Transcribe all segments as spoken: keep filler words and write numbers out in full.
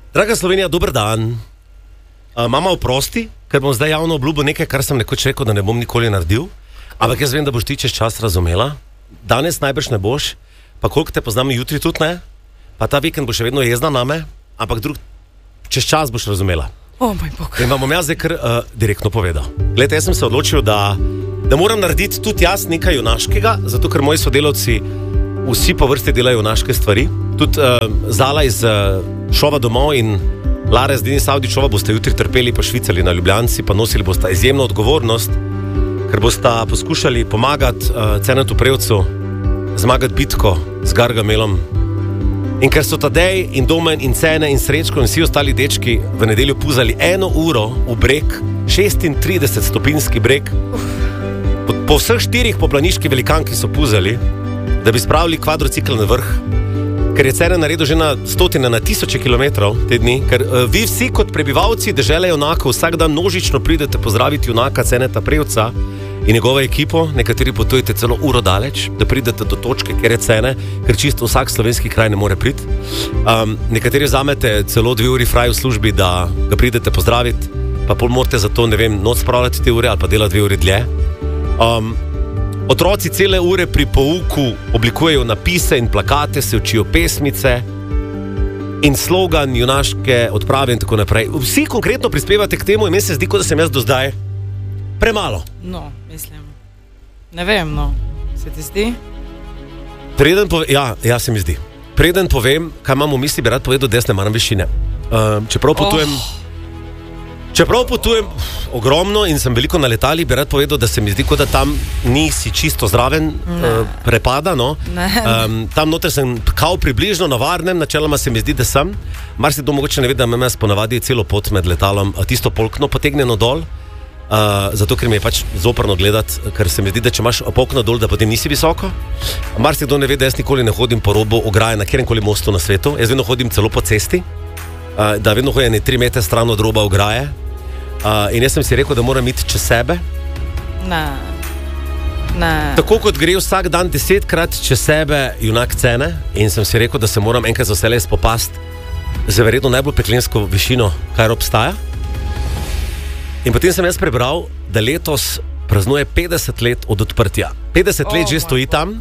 Draga Slovenija, dober dan. Uh, mama, oprosti, ker bom zdaj javno obljubil nekaj, kar sem nekoč rekel, da ne bom nikoli naredil. Ampak jaz vem, da boš ti čez čas razumela. Danes najbrž ne boš, pa koliko te poznam, jutri tudi ne. Pa ta vikend bo še vedno jezna name, ampak drug, čez čas boš razumela. O moj bog. In vam bom jaz zdaj kar uh, direktno povedal. Glejte, jaz sem se odločil, da, da moram narediti tudi jaz nekaj junaškega, zato ker moji sodelavci vsi po vrsti delajo junaške stvari. Tudi uh, Zala iz uh, Šova domov in Lara z Denis Avdičova boste jutri trpeli pa švicali na Ljubljanci, pa nosili boste izjemno odgovornost, ker boste poskušali pomagati uh, Cenetu Prevcu zmagati bitko z Gargamelom. In ker so Tadej in Domen in Cene in Srečko in vsi ostali dečki v nedeljo puzali eno uro v breg, šestintrideset stopinjski breg, po, po vseh štirih poplaniški velikanki so puzali, da bi spravili kvadrocikl na vrh, ker je Cene naredil že na stotine, na tisoče kilometrov te dni, ker uh, vi vsi kot prebivalci dežele junakov vsak dan množično pridete pozdraviti junaka Ceneta Prevca in njegovo ekipo, nekateri potujete celo uro daleč, da pridete do točke, kjer je Cene, ker čisto vsak slovenski kraj ne more priti. Um, nekateri vzamete celo dve uri fraj v službi, da ga pridete pozdraviti, pa pol morate za to, ne vem, noč spravljati te ure ali pa dela dve uri dlje. Um, Otroci cele ure pri pouku oblikujejo napise in plakate, se učijo pesmice in slogan junaške odprave in tako naprej. Vsi konkretno prispevate k temu in meni se zdi, kot da sem jaz do zdaj premalo. No, mislim. Ne vem, no. Se ti zdi? Preden povem, ja, ja, se mi zdi. Preden povem, kaj imam v misli, bi rad povedal, da jaz ne maram višine. Uh, čeprav potujem... Oh. Čeprav potujem ogromno in sem veliko na letali, bi rad povedal, da se mi zdi, kot da tam nisi čisto zraven uh, prepada, no. Um, tam noter sem kao približno na varnem, načeloma se mi zdi, da sem. Mar se to mogoče ne ve, da imam jaz ponavadi celo pot med letalom tisto polkno potegnjeno dol, uh, zato ker mi je pač zoprno gledati, ker se mi zdi, da če imaš polkno dol, da potem nisi visoko. Mar se kdo ne ve, da jaz nikoli ne hodim po robu ograje na kjerkoli mostu na svetu, jaz vedno hodim celo po cesti. Uh, da vedno hodim tri metre stran od roba ograje. Uh, in jaz sem si rekel, da moram iti čez sebe. Ne. Ne. Tako kot gre vsak dan desetkrat čez sebe junak Cene, in sem si rekel, da se moram enkrat za vselej spopasti z verjetno najbolj peklensko višino, kar obstaja. In potem sem jaz prebral, da letos praznuje petdeset let od odprtja. petdeset oh, let že stoji tam.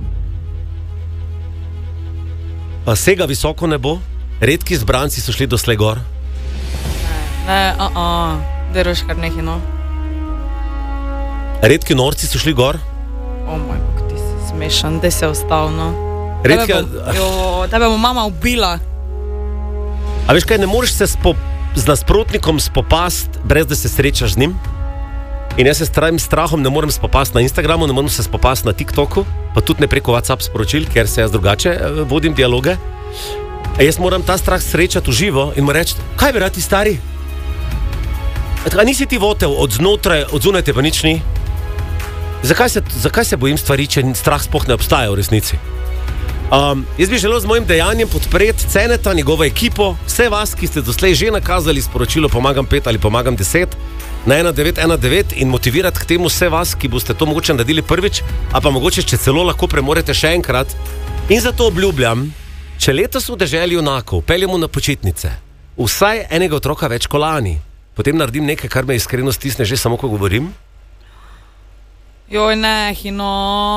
Pa sega visoko nebo. Redki izbranci so šli doslej gor. Ne, ne, a, a, deroš kar nekaj, no. Redki norci so šli gor. O moj bog, ti si smešan, da si ostal, no. Redki... Tebe bo, jo, tebe bo mama ubila. A veš kaj, ne moreš se spo, z nasprotnikom spopast, brez da se srečaš z njim. In jaz se s trajim strahom ne morem spopast na Instagramu, ne morem se spopast na TikToku, pa tudi ne preko WhatsApp sporočil, ker se jaz drugače eh, vodim dialoge. A jaz moram ta strah srečati v živo in mu reči, kaj bi rad ti stari? A nisi ti votel od znotraj, od zunaj te pa nič ni? Zakaj se, zakaj se bojim stvari, če strah sploh ne obstaja v resnici? Um, jaz bi želel z mojim dejanjem podpreti Ceneta, njegovo ekipo, vse vas, ki ste doslej že nakazali sporočilo pomagam pet ali pomagam deset na ena devet ena devet in motivirati k temu vse vas, ki boste to mogoče naredili prvič, a pa mogoče če celo lahko premorete še enkrat. In zato obljubljam, če letos v deželi junakov peljemo na počitnice vsaj enega otroka več kot lani, potem naredim nekaj, kar me iskreno stisne že samo, ko govorim. Joj, ne, hino.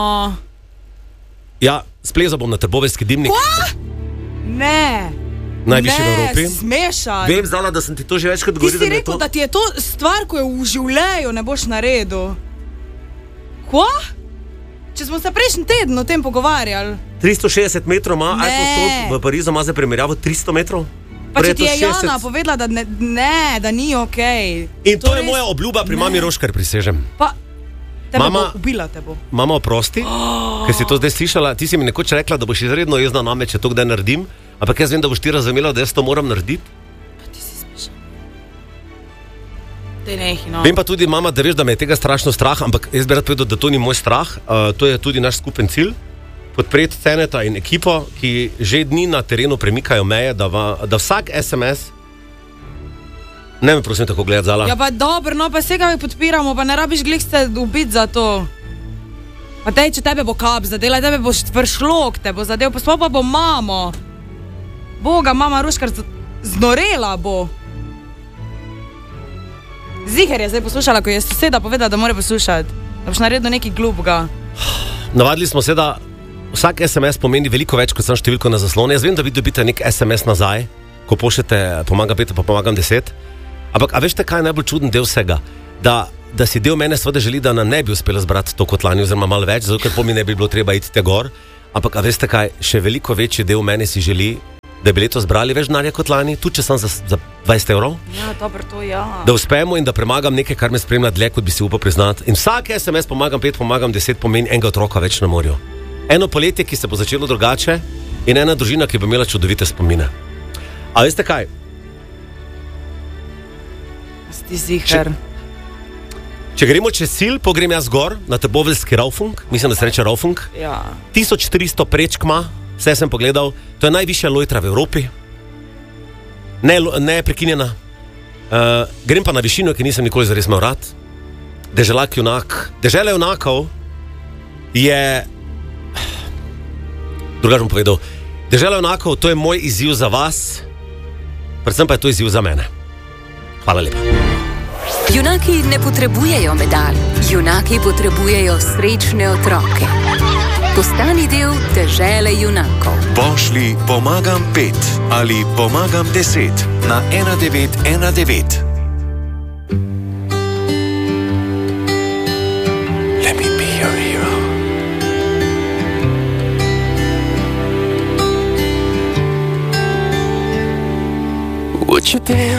Ja, splezal bom na Trboveljski dimnik. Kva? Ne. Najvišji v Evropi. Ne, smešan. Vem, Zala, da sem ti to že večkrat govoril. Ti si rekel, da, to... da ti je to stvar, ko je v življenju ne boš naredil. Kva? Če smo se prejšnji teden o tem pogovarjali. tristo šestdeset metrov ima, iPhone v Parizu ima za primerjavo tristo metrov. Pa če ti je Jana povedala, da ne, ne, da ni okej. Okay. In to, to je res... moja obljuba pri ne. Mami Roškar, prisežem. Pa, tebe mama, bo ubila te bo. Mama, oprosti, oh. ker si to zdaj slišala. Ti si mi nekoč rekla, da boš izredno jezna name, če to kdaj naredim. Ampak jaz vem, da boš ti razumela, da jaz to moram narediti. Pa ti si smešan. Te nehi, no. Vem pa tudi, mama, da veš, da me je tega strašno strah, ampak jaz bi rad povedal, da to ni moj strah. Uh, to je tudi naš skupen cilj. Podpreti Ceneta in ekipo, ki že dni na terenu premikajo meje, da, va, da vsak es em es... Ne me prosim tako gledati, Zala. Ja pa dobro, no pa vsega mi podpiramo, pa ne rabiš glih se ubiti za to. Pa tej, če tebe bo kap zadela, tebe bo vršlok, te bo zadev, pa pa bo mamo. Boga, mama Roškar, Znorela bo. Ziher je zdaj poslušala, ko je soseda povedala, da mora poslušati. Da boš naredil nekaj glupega. Navadili smo se, da vsak es em es pomeni veliko več, kot sem številko na zaslonu. Jaz vem, da vi dobite nek es em es nazaj, ko pošljete pomagam pet, pa pomagam deset. Ampak, a veste, kaj je najbolj čuden del vsega? Da, da si del mene seveda želi, da nam ne bi uspelo zbrati to kot lani, oziroma malo več, zato ker po mi ne bi bilo treba iti te gor. Ampak, a veste kaj, še veliko večji del mene si želi, da bi letos zbrali več denarja kot lani, tudi če sem za, za dvajset evrov. Ja, dobro, to ja. Da uspemo in da premagam nekaj, kar me spremlja dlje, kot bi si upal priznati. In vsak es em es pomagam pet, pomagam deset pomeni enega otroka več na morju. Eno poletje, ki se bo začelo drugače, in ena družina, ki bo imela čudovite spomine. A veste kaj? Sti ziher. Če, če gremo čez cilj, pogrem jaz gor na Trboveljski Raufung, mislim, da se reče Raufung. Ja. tisoč tristo prečk ima, vse sem pogledal, to je najvišja lojtra v Evropi. Ne, ne prekinjena. Uh, grem pa na višino, ki nisem nikoli zares imel rad. Deželak junak. Dežela junakov je... Drugače bom povedal. Dežela junakov, to je moj izziv za vas, predvsem pa je to izziv za mene. Hvala lepa. Junaki ne potrebujejo medalj, junaki potrebujejo srečne otroke. Postani del dežele junakov. Pošlji pomagam pet ali pomagam deset na ena devet ena devet. Let me be your hero. Would you dare?